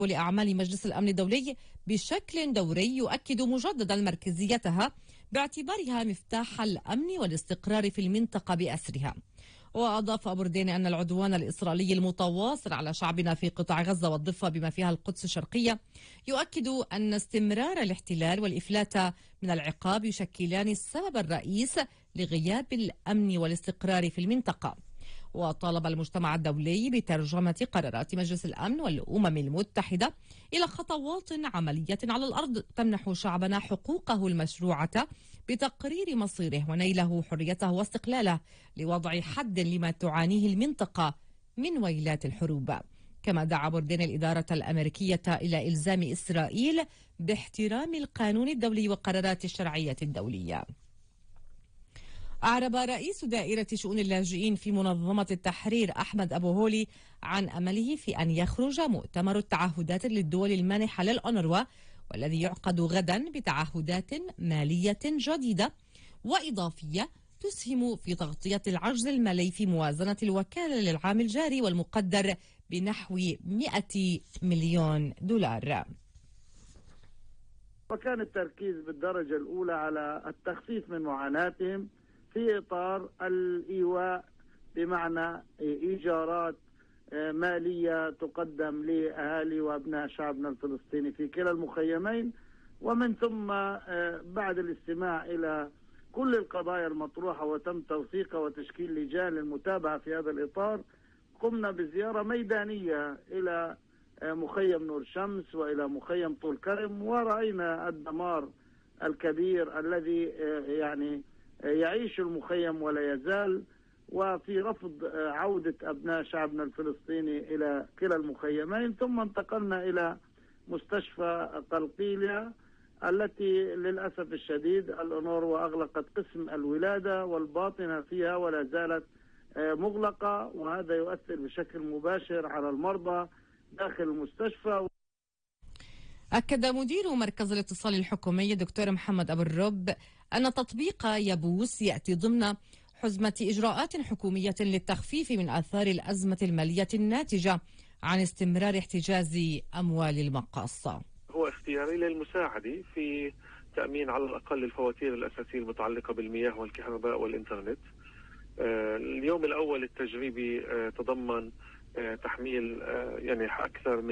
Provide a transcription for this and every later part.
لأعمال مجلس الأمن الدولي بشكل دوري يؤكد مجددا مركزيتها باعتبارها مفتاح الأمن والاستقرار في المنطقة بأسرها. وأضاف أبردين أن العدوان الإسرائيلي المتواصل على شعبنا في قطاع غزة والضفة بما فيها القدس الشرقية يؤكد أن استمرار الاحتلال والإفلات من العقاب يشكلان السبب الرئيس لغياب الأمن والاستقرار في المنطقة. وطالب المجتمع الدولي بترجمة قرارات مجلس الأمن والأمم المتحدة إلى خطوات عملية على الأرض تمنح شعبنا حقوقه المشروعة بتقرير مصيره ونيله حريته واستقلاله لوضع حد لما تعانيه المنطقة من ويلات الحروب. كما دعا بوردين الإدارة الأمريكية إلى إلزام إسرائيل باحترام القانون الدولي وقرارات الشرعية الدولية. أعرب رئيس دائرة شؤون اللاجئين في منظمة التحرير أحمد أبو هولي عن أمله في أن يخرج مؤتمر التعهدات للدول المانحة للأونروا والذي يعقد غدا بتعهدات مالية جديدة وإضافية تسهم في تغطية العجز المالي في موازنة الوكالة للعام الجاري والمقدر بنحو 100 مليون دولار. وكان التركيز بالدرجة الأولى على التخفيف من معاناتهم في إطار الإيواء، بمعنى إيجارات مالية تقدم لأهالي وأبناء شعبنا الفلسطيني في كلا المخيمين. ومن ثم بعد الاستماع إلى كل القضايا المطروحة وتم توثيقها وتشكيل لجان للمتابعة في هذا الإطار، قمنا بزيارة ميدانية إلى مخيم نور شمس وإلى مخيم طول كرم، ورأينا الدمار الكبير الذي يعني يعيش المخيم ولا يزال، وفي رفض عودة أبناء شعبنا الفلسطيني إلى كلا المخيمين. ثم انتقلنا إلى مستشفى قلقيلية التي للأسف الشديد الأونروا أغلقت قسم الولادة والباطنة فيها ولا زالت مغلقة، وهذا يؤثر بشكل مباشر على المرضى داخل المستشفى. أكد مدير مركز الاتصال الحكومي دكتور محمد أبو الرب أن تطبيق يبوس يأتي ضمن حزمة إجراءات حكومية للتخفيف من آثار الأزمة المالية الناتجة عن استمرار احتجاز أموال المقاصة. هو اختياري للمساعدة في تأمين على الأقل الفواتير الأساسية المتعلقة بالمياه والكهرباء والإنترنت. اليوم الأول التجريبي تضمن تحميل يعني أكثر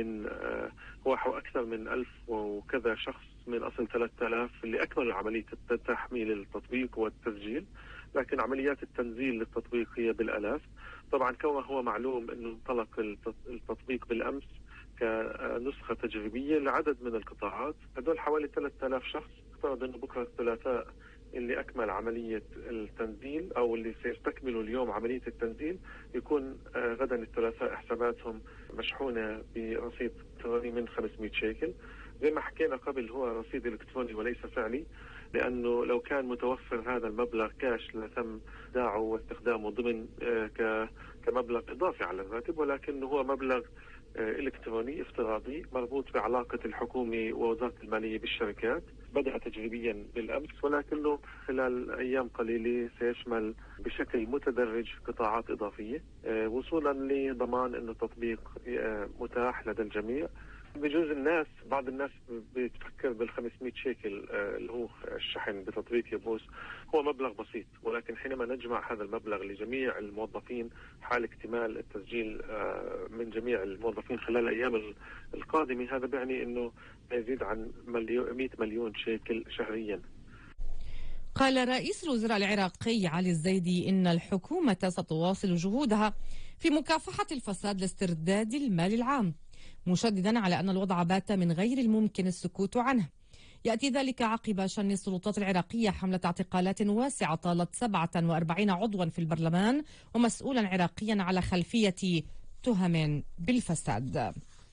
من 1000 وكذا شخص من أصل 3000 اللي أكملوا عملية تحميل التطبيق والتسجيل، لكن عمليات التنزيل للتطبيق هي بالآلاف. طبعا كما هو معلوم أنه انطلق التطبيق بالأمس كنسخة تجريبية لعدد من القطاعات، هذول حوالي 3000 شخص. افترض أنه بكرة الثلاثاء اللي أكمل عملية التنزيل أو اللي سيستكملوا اليوم عملية التنزيل يكون غدا الثلاثاء حساباتهم مشحونة برصيد إلكتروني من 500 شيكل. زي ما حكينا قبل، هو رصيد إلكتروني وليس فعلي، لأنه لو كان متوفر هذا المبلغ كاش لتم داعه واستخدامه ضمن كمبلغ إضافي على الراتب، ولكنه هو مبلغ إلكتروني افتراضي مربوط بعلاقة الحكومة ووزارة المالية بالشركات. بدأ تجريبيا بالأمس، ولكنه خلال أيام قليلة سيشمل بشكل متدرج قطاعات إضافية وصولا لضمان أن التطبيق متاح لدى الجميع. بجوز بعض الناس بتفكر بال500 شيكل اللي هو الشحن بتطبيق يبوس هو مبلغ بسيط، ولكن حينما نجمع هذا المبلغ لجميع الموظفين حال اكتمال التسجيل من جميع الموظفين خلال الأيام القادمة، هذا بيعني أنه يزيد عن 100 مليون شيكل شهريا. قال رئيس الوزراء العراقي علي الزيدي إن الحكومة ستواصل جهودها في مكافحة الفساد لاسترداد المال العام، مشددا على أن الوضع بات من غير الممكن السكوت عنه. يأتي ذلك عقب شن السلطات العراقية حملة اعتقالات واسعة طالت 47 عضوا في البرلمان ومسؤولا عراقيا على خلفية تهم بالفساد.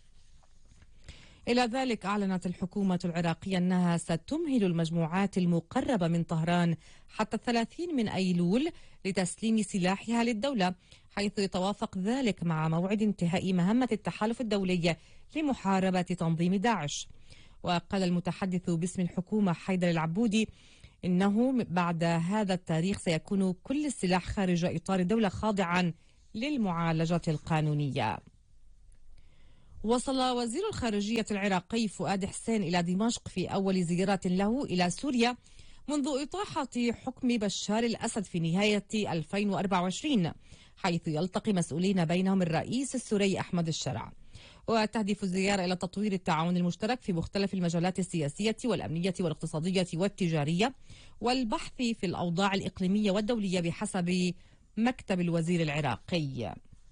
إلى ذلك أعلنت الحكومة العراقية أنها ستمهل المجموعات المقربة من طهران حتى 30 من أيلول لتسليم سلاحها للدولة، حيث يتوافق ذلك مع موعد انتهاء مهمة التحالف الدولي لمحاربة تنظيم داعش. وقال المتحدث باسم الحكومة حيدر العبودي إنه بعد هذا التاريخ سيكون كل السلاح خارج إطار الدولة خاضعا للمعالجة القانونية. وصل وزير الخارجية العراقي فؤاد حسين إلى دمشق في أول زيارات له إلى سوريا منذ إطاحة حكم بشار الأسد في نهاية 2024، حيث يلتقي مسؤولين بينهم الرئيس السوري أحمد الشرع. وتهدف الزيارة إلى تطوير التعاون المشترك في مختلف المجالات السياسية والأمنية والاقتصادية والتجارية والبحث في الأوضاع الإقليمية والدولية بحسب مكتب الوزير العراقي.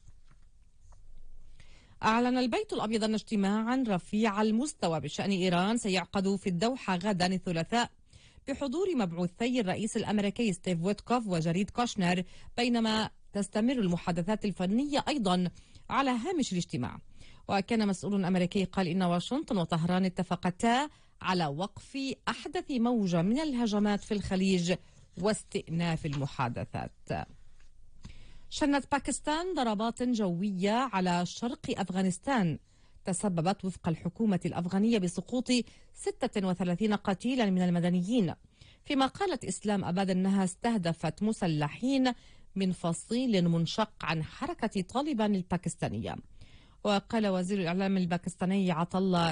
أعلن البيت الأبيض أن اجتماعا رفيع المستوى بشأن إيران سيعقد في الدوحة غدا الثلاثاء بحضور مبعوثي الرئيس الأمريكي ستيف ويتكوف وجريد كوشنر، بينما تستمر المحادثات الفنية أيضا على هامش الاجتماع. وكان مسؤول أمريكي قال إن واشنطن وطهران اتفقتا على وقف أحدث موجة من الهجمات في الخليج واستئناف المحادثات. شنت باكستان ضربات جوية على شرق أفغانستان تسببت وفق الحكومة الأفغانية بسقوط 36 قتيلا من المدنيين، فيما قالت إسلام أباد أنها استهدفت مسلحين من فصيل منشق عن حركة طالبان الباكستانية. وقال وزير الإعلام الباكستاني عطلة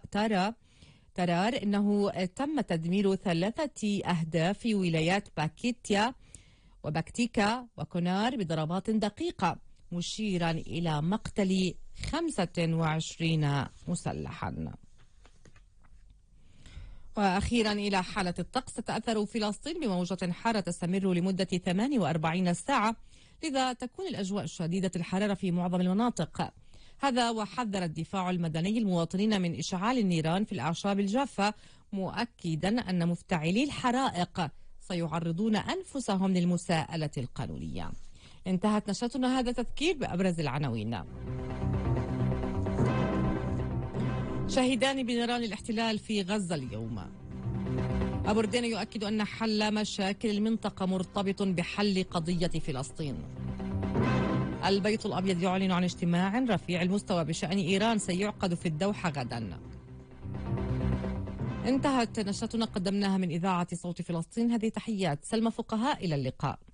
ترار إنه تم تدمير 3 أهداف في ولايات باكيتيا وباكتيكا وكونار بضربات دقيقة، مشيرا إلى مقتل 25 مسلحا. وأخيرا إلى حالة الطقس. تتأثر فلسطين بموجة حارة تستمر لمدة 48 ساعة، لذا تكون الأجواء شديدة الحرارة في معظم المناطق. هذا وحذر الدفاع المدني المواطنين من إشعال النيران في الأعشاب الجافة، مؤكدا أن مفتعلي الحرائق سيعرضون أنفسهم للمساءلة القانونية. انتهت نشرتنا، هذا تذكير بأبرز العناوين. شهيدان بنيران الاحتلال في غزة اليوم. أبو ردين يؤكد أن حل مشاكل المنطقة مرتبط بحل قضية فلسطين. البيت الأبيض يعلن عن اجتماع رفيع المستوى بشأن إيران سيعقد في الدوحة غدا. انتهت نشرتنا، قدمناها من إذاعة صوت فلسطين. هذه تحيات سلمى فقهاء، إلى اللقاء.